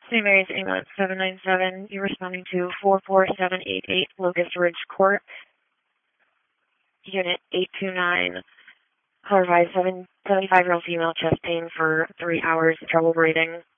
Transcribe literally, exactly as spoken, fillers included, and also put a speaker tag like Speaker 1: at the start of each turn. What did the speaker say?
Speaker 1: Saint Mary's ambulance seven nine seven, you're responding to four four seven eight eight Locust Ridge Court, unit eight two nine. Call advised seventy-five-year-old female chest pain for three hours, trouble breathing.